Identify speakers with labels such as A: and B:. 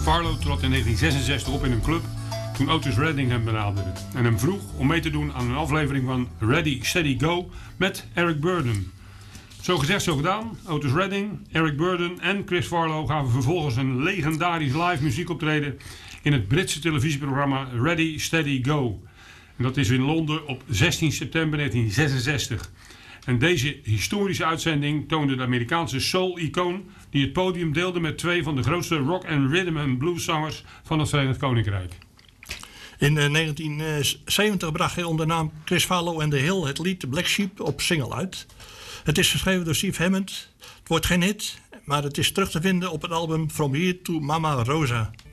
A: Farlow trad in 1966 op in een club toen Otis Redding hem benaderde en hem vroeg om mee te doen aan een aflevering van Ready, Steady, Go met Eric Burdon. Zo gezegd, zo gedaan. Otis Redding, Eric Burdon en Chris Farlow gaven vervolgens een legendarisch live muziekoptreden in het Britse televisieprogramma Ready, Steady, Go. En dat is in Londen op 16 september 1966. En deze historische uitzending toonde de Amerikaanse soul-icoon die het podium deelde met twee van de grootste rock and rhythm and blues zangers van het Verenigd Koninkrijk.
B: In 1970 bracht hij onder de naam Chris Farlow and the Hill het lied Black Sheep op single uit. Het is geschreven door Steve Hammond. Het wordt geen hit, maar het is terug te vinden op het album From Here to Mama Rosa.